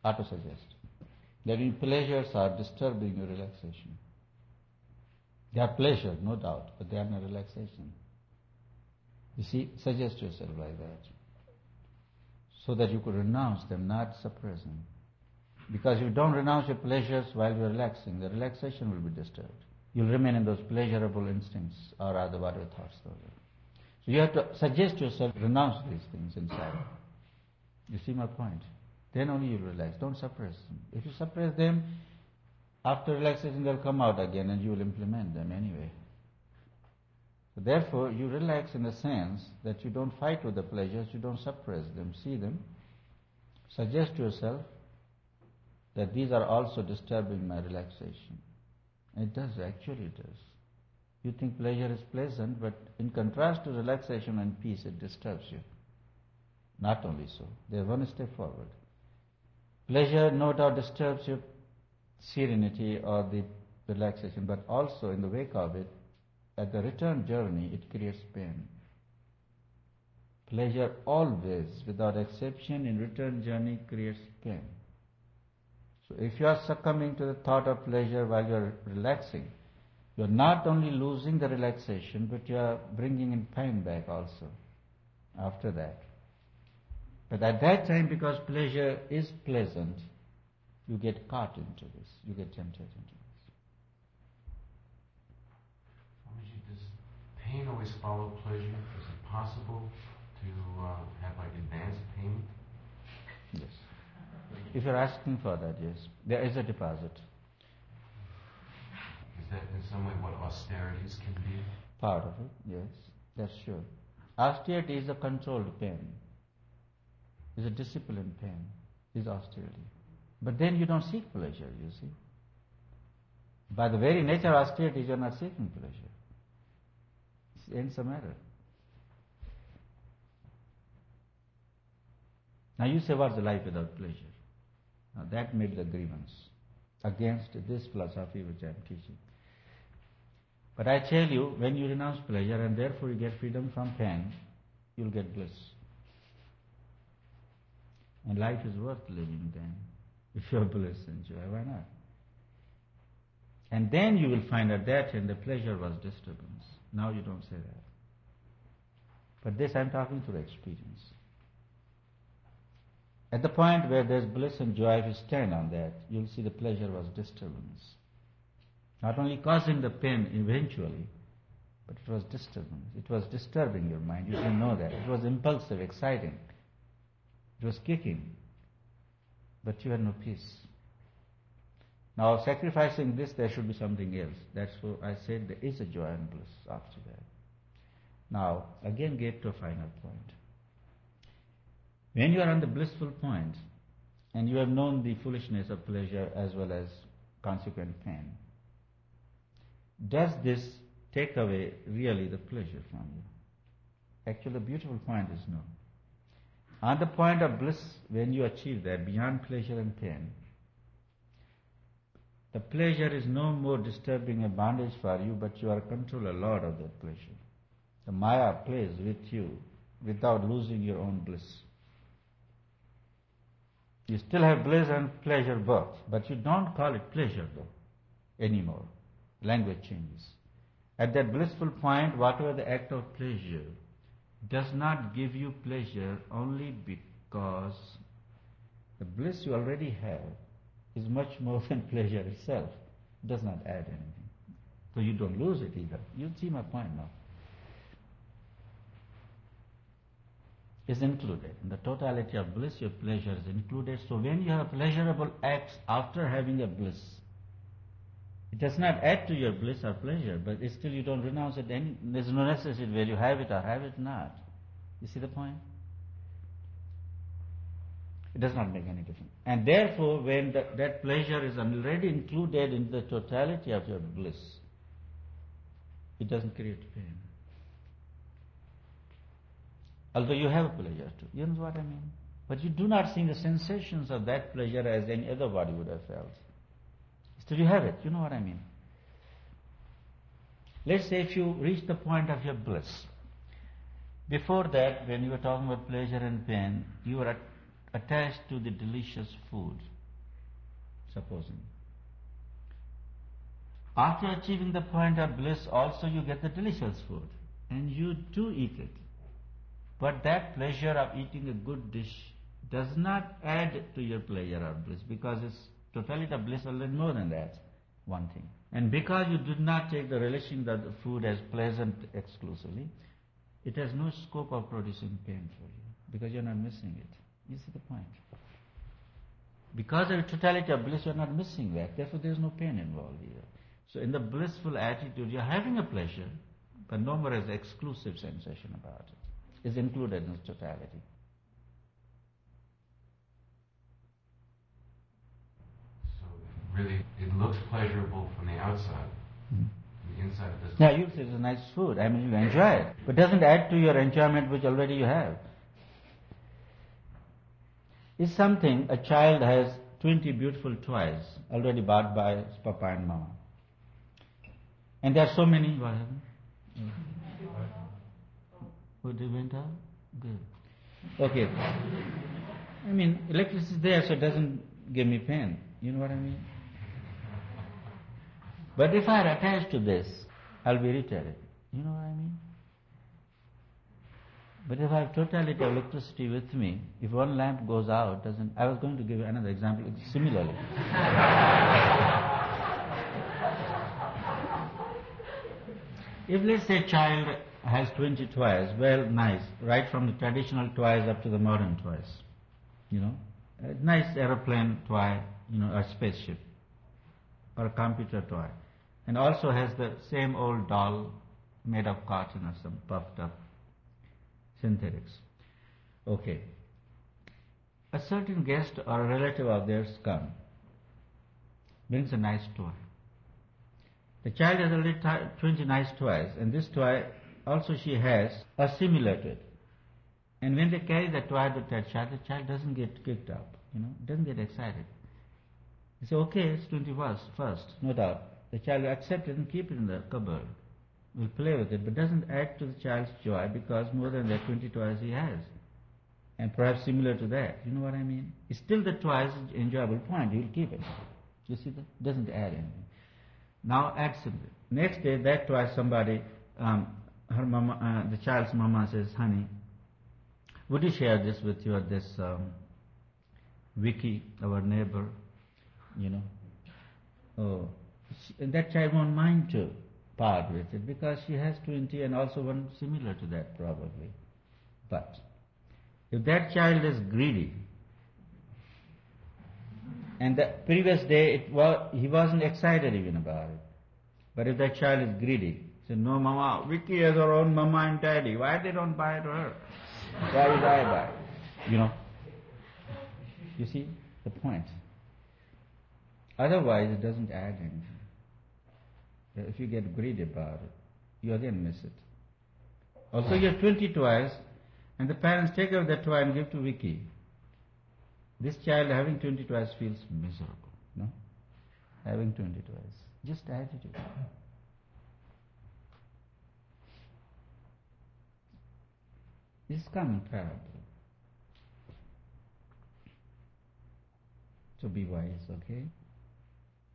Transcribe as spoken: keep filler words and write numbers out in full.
auto-suggest that your pleasures are disturbing your relaxation. They are pleasure, no doubt, but they are not relaxation. You see, suggest yourself like that, so that you could renounce them, not suppress them. Because if you don't renounce your pleasures while you're relaxing, the relaxation will be disturbed. You'll remain in those pleasurable instincts, or rather whatever thoughts those are. So you have to suggest yourself, renounce these things inside. You see my point? Then only you'll relax. Don't suppress them. If you suppress them, after relaxation they'll come out again and you will implement them anyway. So therefore, you relax in the sense that you don't fight with the pleasures, you don't suppress them, see them. Suggest to yourself that these are also disturbing my relaxation. It does, actually it does. You think pleasure is pleasant, but in contrast to relaxation and peace, it disturbs you. Not only so, they're one step forward. Pleasure no doubt disturbs your serenity or the relaxation, but also in the wake of it, at the return journey, it creates pain. Pleasure always, without exception, in return journey creates pain. So if you are succumbing to the thought of pleasure while you are relaxing, you are not only losing the relaxation, but you are bringing in pain back also after that. But at that time, because pleasure is pleasant, you get caught into this, you get tempted into this. Swamiji, does pain always follow pleasure? Is it possible to uh, have like advanced payment? Yes. If you're asking for that, yes. There is a deposit. Is that in some way what austerities can be? Part of it, yes. That's sure. Austerity is a controlled pain. Is a disciplined pain. Is austerity. But then you don't seek pleasure, you see. By the very nature of austerity, you're not seeking pleasure. It ends the matter. Now you say, what's the life without pleasure? Now that made the grievance against this philosophy which I am teaching. But I tell you, when you renounce pleasure and therefore you get freedom from pain, you'll get bliss. And life is worth living then. If you have bliss and joy, why not? And then you will find at that end the pleasure was disturbance. Now you don't say that. But this I'm talking through experience. At the point where there's bliss and joy, if you stand on that, you'll see the pleasure was disturbance. Not only causing the pain eventually, but it was disturbance. It was disturbing your mind. You didn't know that. It was impulsive, exciting. It was kicking. But you had no peace. Now, sacrificing this, there should be something else. That's why I said there is a joy and bliss after that. Now, again get to a final point. When you are on the blissful point, and you have known the foolishness of pleasure as well as consequent pain, does this take away really the pleasure from you? Actually, the beautiful point is no. On the point of bliss, when you achieve that, beyond pleasure and pain, the pleasure is no more disturbing a bondage for you, but you are controller, lord of that pleasure. The Maya plays with you without losing your own bliss. You still have bliss and pleasure both, but you don't call it pleasure though, anymore. Language changes. At that blissful point, whatever the act of pleasure does not give you pleasure only because the bliss you already have is much more than pleasure itself. It does not add anything. So you don't lose it either. You see my point now. Is included. In the totality of bliss, your pleasure is included. So when you have pleasurable acts after having a bliss, it does not add to your bliss or pleasure, but still you don't renounce it. Any, there's no necessity whether you have it or have it not. You see the point? It does not make any difference. And therefore, when the, that pleasure is already included in the totality of your bliss, it doesn't create pain. Although you have pleasure too. You know what I mean? But you do not see the sensations of that pleasure as any other body would have felt. Still you have it. You know what I mean? Let's say if you reach the point of your bliss. Before that, when you were talking about pleasure and pain, you were at, attached to the delicious food, supposing. After achieving the point of bliss, also you get the delicious food, and you do eat it. But that pleasure of eating a good dish does not add to your pleasure or bliss, because it's totality of bliss already more than that, one thing. And because you did not take the relishing of the food as pleasant exclusively, it has no scope of producing pain for you, because you're not missing it. You see the point? Because of the totality of bliss, you're not missing that. Therefore, there's no pain involved here. So in the blissful attitude, you're having a pleasure, but no more as exclusive sensation about it. It's included in its totality. So really, it looks pleasurable from the outside. Mm. The inside it doesn't. Yeah, you say it's a nice food. I mean, you enjoy it, but doesn't add to your enjoyment which already you have. It's something a child has twenty beautiful toys already bought by his papa and mama. And there are so many. What happened? Who they went out? Good. Okay. I mean, electricity is there, so it doesn't give me pain. You know what I mean? But if I are attached to this, I'll be irritated. You know what I mean? But if I have totality of electricity with me, if one lamp goes out, doesn't. I was going to give you another example similarly. If let's say a child has twenty toys, well, nice, right from the traditional toys up to the modern toys, you know, a nice aeroplane toy, you know, a spaceship, or a computer toy, and also has the same old doll made of cotton or some puffed up synthetics. Okay. A certain guest or a relative of theirs come, brings a nice toy. The child has already t- twenty nice toys, and this toy also she has are similar to it. And when they carry the toy to that child, the child doesn't get kicked up, you know, doesn't get excited. They say, okay, it's twenty-first, first, no doubt. The child will accept it and keep it in the cupboard. Will play with it, but doesn't add to the child's joy, because more than that twenty toys he has. And perhaps similar to that. You know what I mean? It's still the toy's enjoyable point. You'll keep it. You see that? Doesn't add anything. Now add something. Next day, that toy somebody, um, her mama, uh, the child's mama says, honey, would you share this with your, this um, Vicky, our neighbor, you know? Oh, she, and that child won't mind to part with it, because she has twenty and also one similar to that probably. But if that child is greedy, and the previous day it was, he wasn't excited even about it, but if that child is greedy, say, no mama, Vicky has her own mama and daddy, why they don't buy it to her? Why did I buy it? You know? You see the point? Otherwise it doesn't add anything. If you get greedy about it, you again miss it. Also you have twenty toys, and the parents take out that toy and give to Vicky. This child having twenty toys feels miserable, no? Having twenty toys. Just attitude. This is common parable. So be wise, okay?